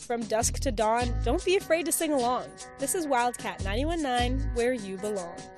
From dusk to dawn, don't be afraid to sing along. This is Wildcat 91.9, where you belong.